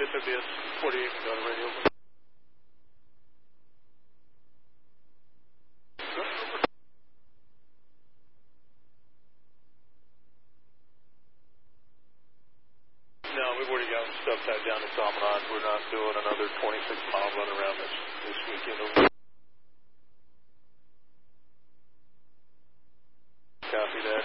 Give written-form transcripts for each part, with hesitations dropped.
WSFDS 48, got a radio. No, we've already got stuff tied down to Promenade. We're not doing another 26-mile run around this weekend. Copy that.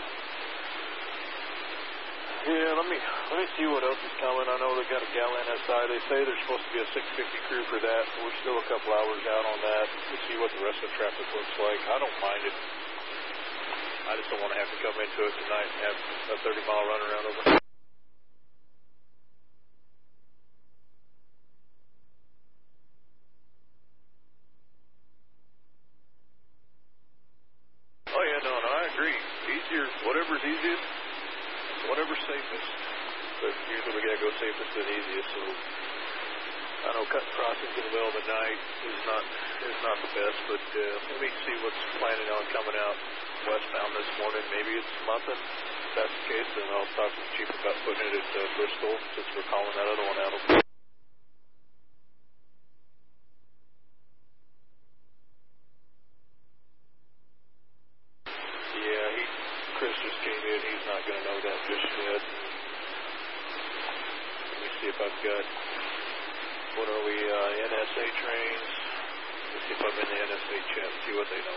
Yeah, let me see what else is coming. I know they got a gal NSI. They say there's supposed to be a 650 crew for that. So we're still a couple hours out on that to see what the rest of the traffic looks like. I don't mind it. I just don't want to have to come into it tonight and have a 30-mile run around over. Oh yeah, no, I agree. Easier, whatever's easiest, whatever's safest. But usually we gotta go safest and easiest. So I know cutting crossings in the middle of the night is not the best. But let me see what's planning on coming out westbound this morning. Maybe it's nothing. If that's the case, then I'll talk to the chief about putting it at Bristol since we're calling that other one out. Chris just came in. He's not going to know that just yet. Let me see if I've got, what are we, NSA trains. Let's see if I'm in the NSA chat, see what they know.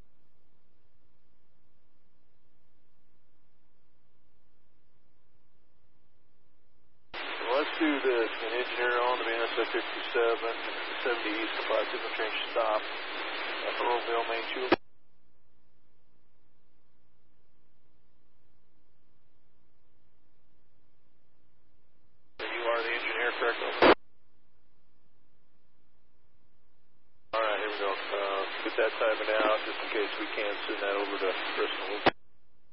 So let's do this. An engineer on the NSA 57, 70 East, applied to the train stop. Earlville, Main 2. Alright, here we go. Get that timing out just in case we can send that over to Bristol.